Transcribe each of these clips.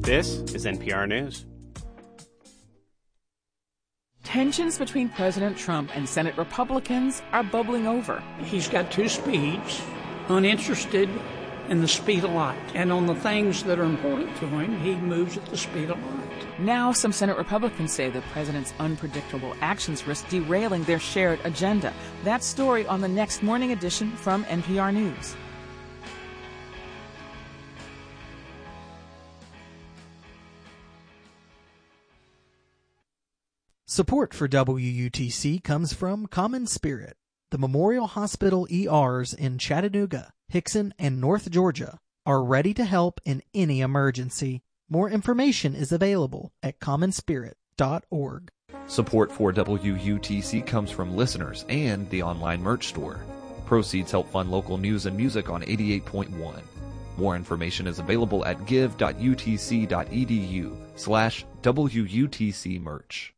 This is NPR News. Tensions between President Trump and Senate Republicans are bubbling over. He's got two speeds, uninterested in the speed of light. And on the things that are important to him, he moves at the speed of light. Now, some Senate Republicans say the president's unpredictable actions risk derailing their shared agenda. That story on the next morning edition from NPR News. Support for WUTC comes from Common Spirit, the Memorial Hospital ERs in Chattanooga, Hickson, and North Georgia are ready to help in any emergency. More information is available at commonspirit.org. Support for WUTC comes from listeners and the online merch store. Proceeds help fund local news and music on 88.1. More information is available at give.utc.edu/WUTC merch.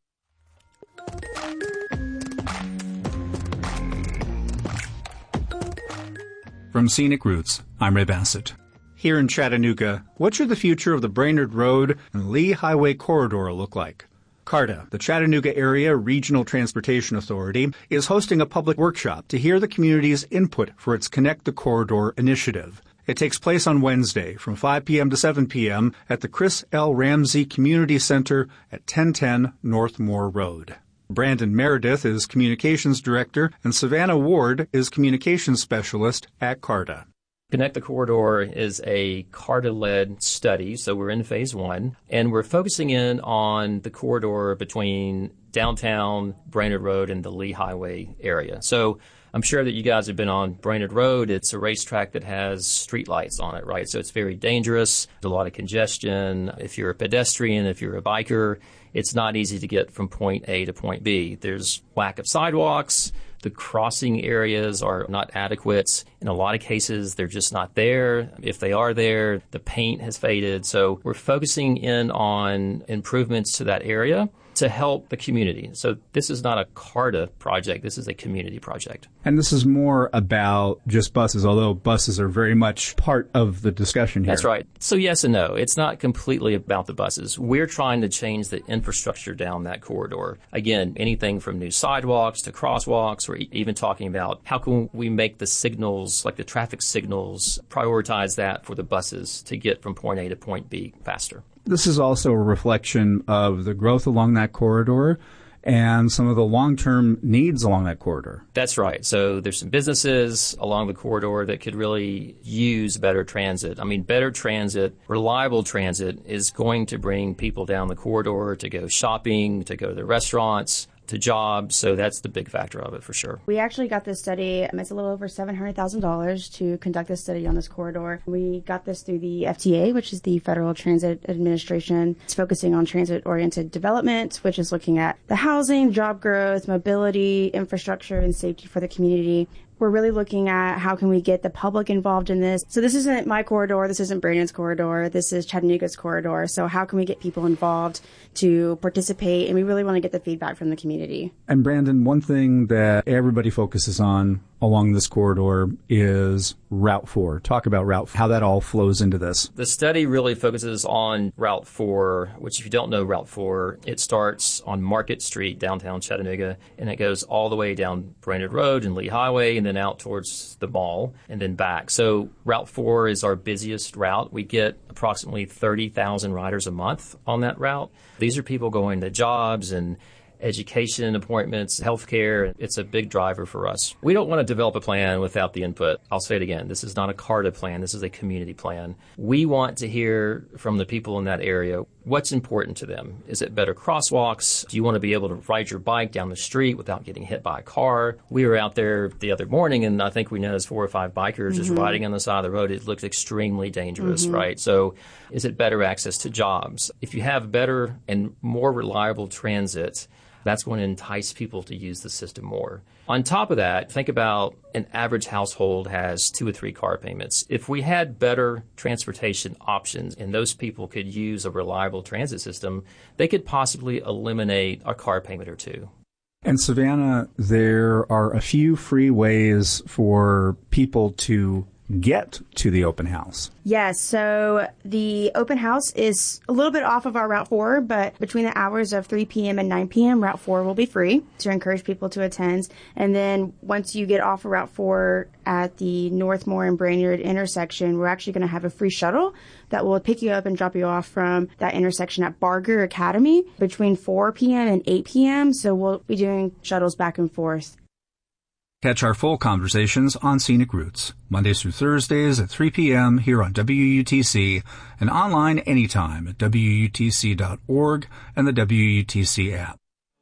From Scenic Roots, I'm Ray Bassett. Here in Chattanooga, what should the future of the Brainerd Road and Lee Highway corridor look like? CARTA, the Chattanooga Area Regional Transportation Authority, is hosting a public workshop to hear the community's input for its Connect the Corridor initiative. It takes place on Wednesday from 5 p.m. to 7 p.m. at the Chris L. Ramsey Community Center at 1010 North Moore Road. Brandon Meredith is Communications Director, and Savannah Ward is Communications Specialist at CARTA. Connect the Corridor is a CARTA-led study, so we're in phase 1, and we're focusing in on the corridor between downtown Brainerd Road and the Lee Highway area. So I'm sure that you guys have been on Brainerd Road. It's a racetrack that has streetlights on it, right? So it's very dangerous. There's a lot of congestion. If you're a pedestrian, if you're a biker, it's not easy to get from point A to point B. There's lack of sidewalks. The crossing areas are not adequate. In a lot of cases, they're just not there. If they are there, the paint has faded. So we're focusing in on improvements to that area to help the community. So this is not a CARTA project. This is a community project. And this is more about just buses, although buses are very much part of the discussion here. That's right. So yes and no. It's not completely about the buses. We're trying to change the infrastructure down that corridor. Again, anything from new sidewalks to crosswalks, or even talking about how can we make the signals, like the traffic signals, prioritize that for the buses to get from point A to point B faster. This is also a reflection of the growth along that corridor and some of the long-term needs along that corridor. That's right. So there's some businesses along the corridor that could really use better transit. I mean, better transit, reliable transit is going to bring people down the corridor to go shopping, to go to the restaurants, to jobs. So that's the big factor of it for sure. We actually got this study. It's a little over $700,000 to conduct this study on this corridor. We got this through the FTA, which is the Federal Transit Administration. It's focusing on transit-oriented development, which is looking at the housing, job growth, mobility, infrastructure, and safety for the community. We're really looking at how can we get the public involved in this. So this isn't my corridor. This isn't Brandon's corridor. This is Chattanooga's corridor. So how can we get people involved to participate? And we really want to get the feedback from the community. And Brandon, one thing that everybody focuses on along this corridor is Route 4. Talk about Route 4, how that all flows into this. The study really focuses on Route 4, which if you don't know Route 4, it starts on Market Street, downtown Chattanooga, and it goes all the way down Brainerd Road and Lee Highway and then out towards the mall and then back. So Route 4 is our busiest route. We get approximately 30,000 riders a month on that route. These are people going to jobs and education appointments, healthcare. It's a big driver for us. We don't want to develop a plan without the input. I'll say it again. This is not a CARTA plan. This is a community plan. We want to hear from the people in that area what's important to them. Is it better crosswalks? Do you want to be able to ride your bike down the street without getting hit by a car? We were out there the other morning, and I think we noticed 4 or 5 bikers just riding on the side of the road. It looked extremely dangerous, right? So is it better access to jobs? If you have better and more reliable transit, that's going to entice people to use the system more. On top of that, think about an average household has 2 or 3 car payments. If we had better transportation options and those people could use a reliable transit system, they could possibly eliminate a car payment or 2. And Savannah, there are a few free ways for people to get to the open house? Yes, so the open house is a little bit off of our Route 4, but between the hours of 3 p.m. and 9 p.m., Route 4 will be free to encourage people to attend. And then once you get off of Route 4 at the Northmore and Brainerd intersection, we're actually going to have a free shuttle that will pick you up and drop you off from that intersection at Barger Academy between 4 p.m. and 8 p.m. So we'll be doing shuttles back and forth. Catch our full conversations on Scenic Routes, Mondays through Thursdays at 3 p.m. here on WUTC and online anytime at WUTC.org and the WUTC app.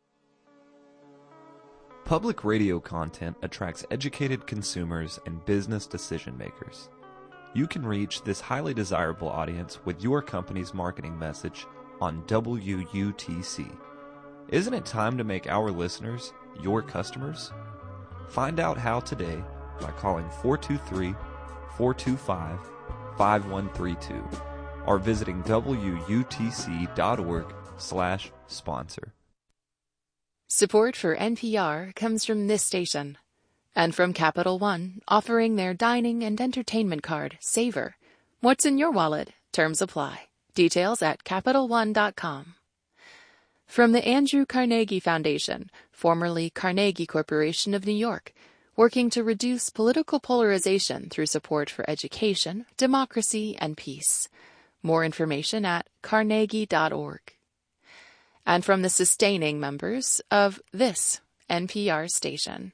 Public radio content attracts educated consumers and business decision makers. You can reach this highly desirable audience with your company's marketing message on WUTC. Isn't it time to make our listeners your customers? Find out how today by calling 423-425-5132 or visiting WUTC.org/sponsor. Support for NPR comes from this station and from Capital One, offering their dining and entertainment card, Savor. What's in your wallet? Terms apply. Details at CapitalOne.com. From the Andrew Carnegie Foundation, formerly Carnegie Corporation of New York, working to reduce political polarization through support for education, democracy, and peace. More information at carnegie.org. And from the sustaining members of this NPR station.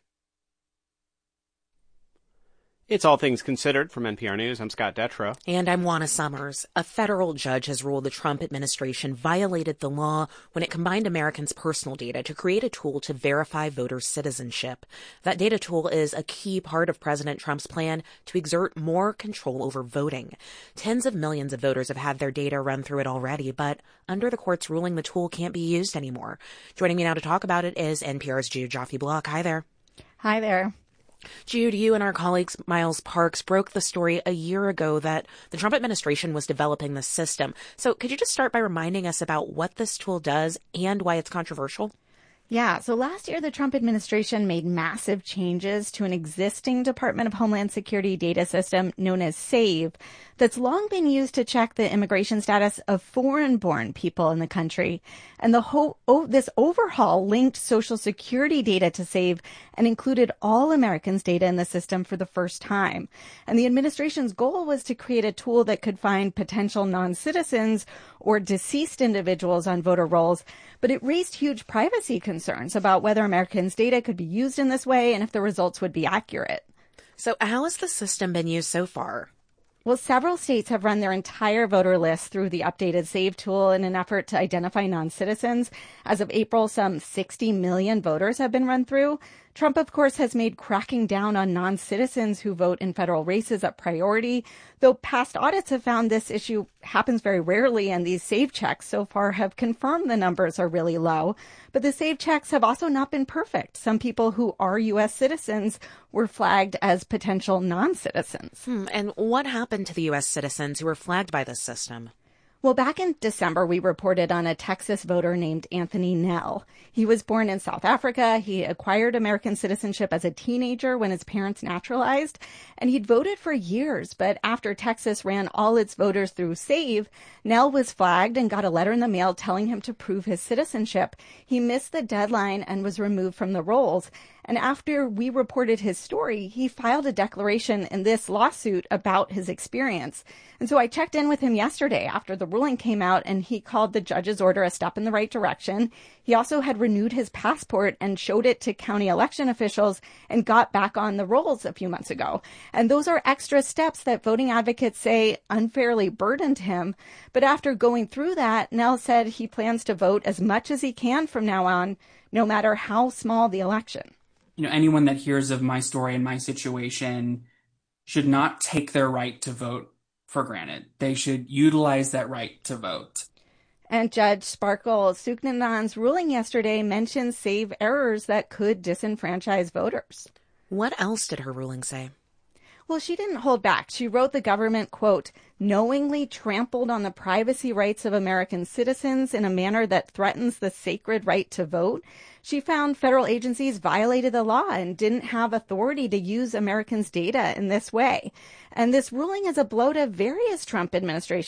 It's All Things Considered from NPR News. I'm Scott Detrow. And I'm Juana Summers. A federal judge has ruled the Trump administration violated the law when it combined Americans' personal data to create a tool to verify voter citizenship. That data tool is a key part of President Trump's plan to exert more control over voting. Tens of millions of voters have had their data run through it already, but under the court's ruling, the tool can't be used anymore. Joining me now to talk about it is NPR's Jude Joffe-Block. Hi there. Hi there. Jude, you and our colleagues Miles Parks broke the story a year ago that the Trump administration was developing this system. So could you just start by reminding us about what this tool does and why it's controversial? Yeah, so last year the Trump administration made massive changes to an existing Department of Homeland Security data system known as SAVE that's long been used to check the immigration status of foreign-born people in the country. And this overhaul linked Social Security data to SAVE and included all Americans' data in the system for the first time. And the administration's goal was to create a tool that could find potential non-citizens or deceased individuals on voter rolls, but it raised huge privacy concerns about whether Americans' data could be used in this way and if the results would be accurate. So how has the system been used so far? Well, several states have run their entire voter list through the updated SAVE tool in an effort to identify non-citizens. As of April, some 60 million voters have been run through. Trump, of course, has made cracking down on non-citizens who vote in federal races a priority, though past audits have found this issue happens very rarely, and these SAVE checks so far have confirmed the numbers are really low. But the SAVE checks have also not been perfect. Some people who are U.S. citizens were flagged as potential non-citizens. And what happened to the U.S. citizens who were flagged by this system? Well, back in December, we reported on a Texas voter named Anthony Nell. He was born in South Africa. He acquired American citizenship as a teenager when his parents naturalized, and he'd voted for years. But after Texas ran all its voters through SAVE, Nell was flagged and got a letter in the mail telling him to prove his citizenship. He missed the deadline and was removed from the rolls. And after we reported his story, he filed a declaration in this lawsuit about his experience. And so I checked in with him yesterday after the ruling came out, and he called the judge's order a step in the right direction. He also had renewed his passport and showed it to county election officials and got back on the rolls a few months ago. And those are extra steps that voting advocates say unfairly burdened him. But after going through that, Nell said he plans to vote as much as he can from now on, no matter how small the election. Anyone that hears of my story and my situation should not take their right to vote for granted. They should utilize that right to vote. And Judge Sparkle Suknanand's ruling yesterday mentioned SAVE errors that could disenfranchise voters. What else did her ruling say? Well, she didn't hold back. She wrote the government, quote, knowingly trampled on the privacy rights of American citizens in a manner that threatens the sacred right to vote. She found federal agencies violated the law and didn't have authority to use Americans' data in this way. And this ruling is a blow to various Trump administration